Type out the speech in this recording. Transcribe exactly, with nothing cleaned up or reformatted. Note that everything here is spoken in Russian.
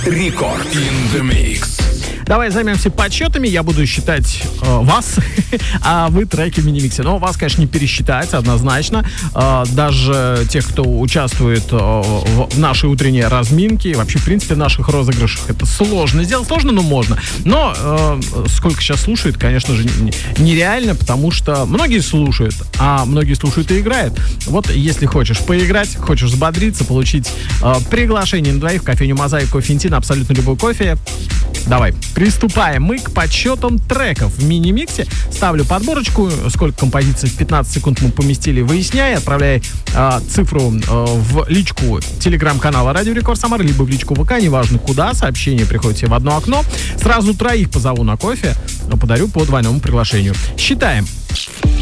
Рекорд in the Mix. Давай займемся подсчетами. Я буду считать э, вас, а вы треки в мини-миксе. Но вас, конечно, не пересчитать однозначно. Э, даже тех, кто участвует э, в нашей утренней разминке, вообще, в принципе, в наших розыгрышах, это сложно сделать. Сложно, но можно. Но э, сколько сейчас слушают, конечно же, нереально, потому что многие слушают, а многие слушают и играют. Вот если хочешь поиграть, хочешь взбодриться, получить э, приглашение на двоих в кофейню «Мозаик», кофе «Интина», абсолютно любой кофе, давай, приступаем мы к подсчетам треков в мини-миксе. Ставлю подборочку, сколько композиций в пятнадцать секунд мы поместили, выясняй, отправляй э, цифру э, в личку телеграм-канала Радио Рекорд Самара, либо в личку ВК, неважно куда, сообщение приходит тебе в одно окно. Сразу троих позову на кофе, подарю по двойному приглашению. Считаем.